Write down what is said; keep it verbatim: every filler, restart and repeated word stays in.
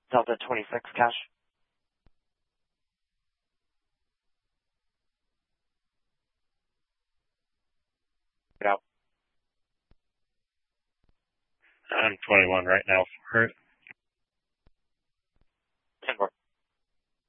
Delta twenty-six cash. I'm twenty-one right now for it.